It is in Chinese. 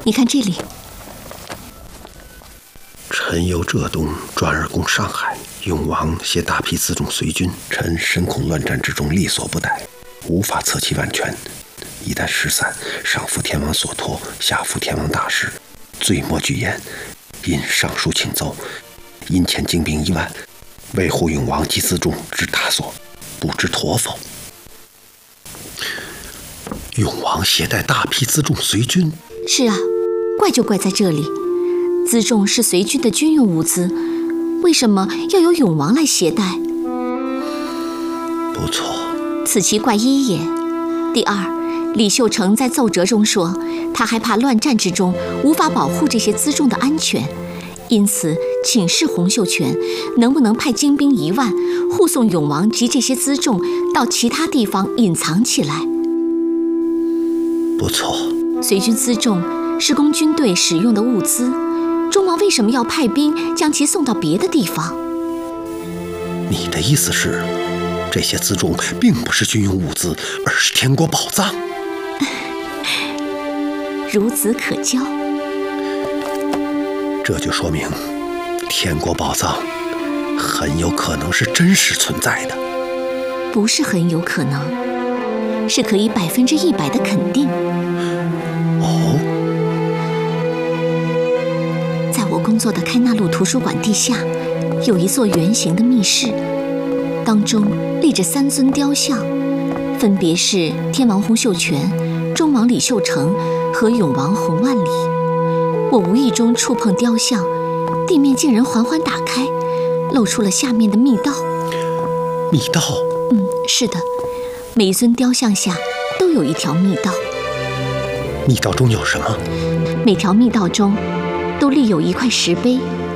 你看这里。 臣由浙东转而攻上海，永王携大批辎重随军，臣深恐乱战之中力所不逮，无法策其万全。一旦失散，上负天王所托，下负天王大事，罪莫惧焉。因上书请奏，因遣精兵1万，维护永王及辎重之大所，不知妥否？永王携带大批辎重随军。 是啊，怪就怪在这里。辎重是随军的军用物资，为什么要由永王来携带？ 不错， 此其怪一也。第二，李秀成在奏折中说，他害怕乱战之中无法保护这些辎重的安全，因此请示洪秀全，能不能派精兵1万护送永王及这些辎重到其他地方隐藏起来。 不错， 随军辎重是供军队使用的物资，中王为什么要派兵将其送到别的地方？ 你的意思是，这些辎重并不是军用物资，而是天国宝藏？ 孺子可教。 这就说明，天国宝藏很有可能是真实存在的。 不是很有可能，是可以100%的肯定。 哦， 在我工作的开纳路图书馆地下，有一座圆形的密室，当中立着3尊雕像，分别是天王洪秀全、中王李秀成和永王洪万里。我无意中触碰雕像，地面竟然缓缓打开，露出了下面的密道。 密道？ 是的，每一尊雕像下都有一条密道。 密道中有什么？ 每条密道中都立有一块石碑，